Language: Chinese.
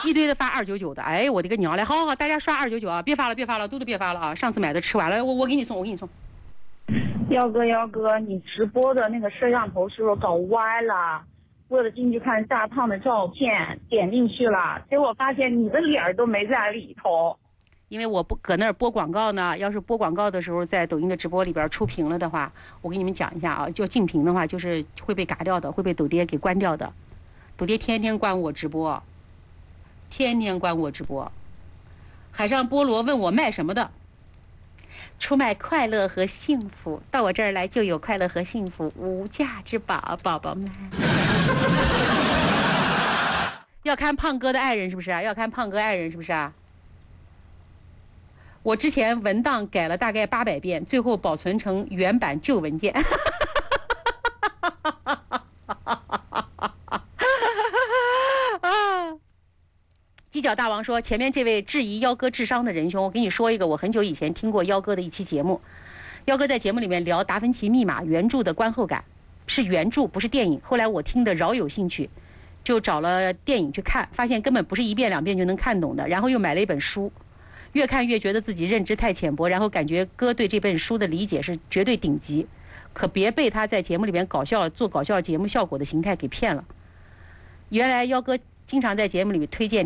一堆的发299的，哎，我的个娘嘞！好好好，大家刷299啊，别发了，都别发了啊！上次买的吃完了，我给你送。 幺哥，你直播的那个摄像头是不是搞歪了？为了进去看大胖的照片，点进去了，结果发现你的脸都没在里头。 因为我不搁那儿播广告呢，要是播广告的时候在抖音的直播里边出屏了的话，我给你们讲一下啊，就禁屏的话就是会被嘎掉的，会被抖爹给关掉的。抖爹天天关我直播，海上菠萝问我卖什么的，出卖快乐和幸福，到我这儿来就有快乐和幸福，无价之宝，宝宝们。要看胖哥的爱人是不是啊？我之前文档改了大概800遍，最后保存成原版旧文件。犄角大王说：“前面这位质疑幺哥智商的仁兄，我给你说一个，我很久以前听过幺哥的一期节目。幺哥在节目里面聊《达芬奇密码》原著的观后感，是原著不是电影。后来我听得饶有兴趣，就找了电影去看，发现根本不是1遍2遍就能看懂的。然后又买了一本书。”越看越觉得自己认知太浅薄，然后感觉哥对这本书的理解是绝对顶级，可别被他在节目里面做搞笑节目效果的形态给骗了。原来幺哥经常在节目里面推荐